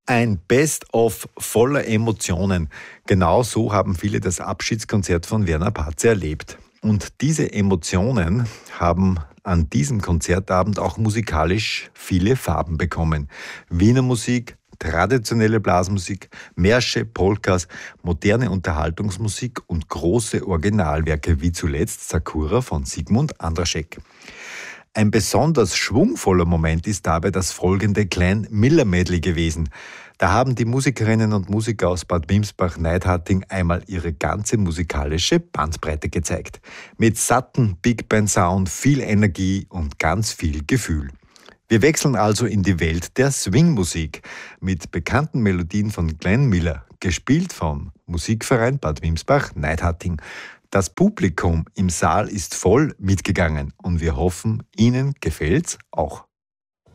Ein Best-of voller Emotionen. Genau so haben viele das Abschiedskonzert von Werner Patzer erlebt. Und diese Emotionen haben an diesem Konzertabend auch musikalisch viele Farben bekommen. Wiener Musik, traditionelle Blasmusik, Märsche, Polkas, moderne Unterhaltungsmusik und große Originalwerke wie zuletzt Sakura von Sigmund Andraschek. Ein besonders schwungvoller Moment ist dabei das folgende Glenn Miller Medley gewesen. Da haben die Musikerinnen und Musiker aus Bad Wimsbach-Neidharting einmal ihre ganze musikalische Bandbreite gezeigt. Mit satten Big Band Sound, viel Energie und ganz viel Gefühl. Wir wechseln also in die Welt der Swingmusik mit bekannten Melodien von Glenn Miller, gespielt vom Musikverein Bad Wimsbach-Neidharting. Das Publikum im Saal ist voll mitgegangen und wir hoffen, Ihnen gefällt's auch.